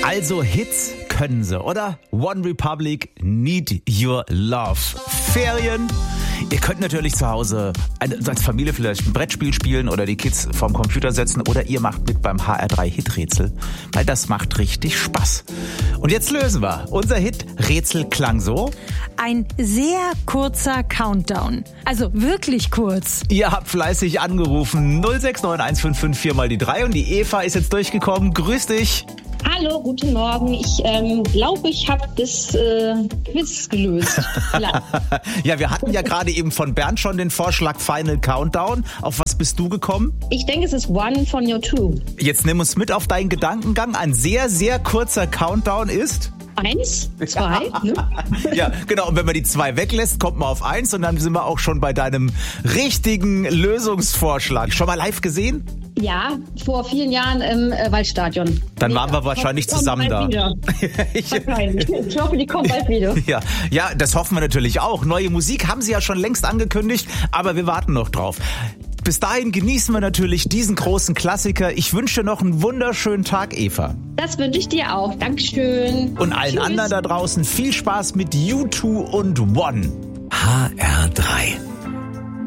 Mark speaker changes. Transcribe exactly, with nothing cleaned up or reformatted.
Speaker 1: Also Hits können sie, oder? One Republic, Need Your Love. Ferien. Ihr könnt natürlich zu Hause eine, als Familie vielleicht ein Brettspiel spielen oder die Kids vorm Computer setzen oder ihr macht mit beim H R drei Hiträtsel, weil das macht richtig Spaß. Und jetzt lösen wir. Unser Hit-Rätsel klang so.
Speaker 2: Ein sehr kurzer Countdown. Also wirklich kurz.
Speaker 1: Ihr habt fleißig angerufen. null sechs neun eins fünf fünf vier mal die drei und die Eva ist jetzt durchgekommen. Grüß dich.
Speaker 3: Hallo, guten Morgen. Ich ähm, glaube, ich habe das äh, Quiz gelöst.
Speaker 1: Ja, wir hatten ja gerade eben von Bernd schon den Vorschlag Final Countdown. Auf was bist du gekommen?
Speaker 3: Ich denke, es ist One von U zwei.
Speaker 1: Jetzt nimm uns mit auf deinen Gedankengang. Ein sehr, sehr kurzer Countdown ist...
Speaker 3: Eins, zwei, ne?
Speaker 1: Ja, genau. Und wenn man die zwei weglässt, kommt man auf eins und dann sind wir auch schon bei deinem richtigen Lösungsvorschlag. Schon mal live gesehen?
Speaker 3: Ja, vor vielen Jahren im äh, Waldstadion.
Speaker 1: Dann
Speaker 3: nee,
Speaker 1: waren wir wahrscheinlich zusammen da.
Speaker 3: ich, ich hoffe, die kommen bald wieder.
Speaker 1: Ja, ja, das hoffen wir natürlich auch. Neue Musik haben sie ja schon längst angekündigt, aber wir warten noch drauf. Bis dahin genießen wir natürlich diesen großen Klassiker. Ich wünsche dir noch einen wunderschönen Tag, Eva.
Speaker 3: Das wünsche ich dir auch. Dankeschön.
Speaker 1: Und allen
Speaker 3: Tschüss.
Speaker 1: anderen da draußen viel Spaß mit U zwei und One.
Speaker 4: H R drei.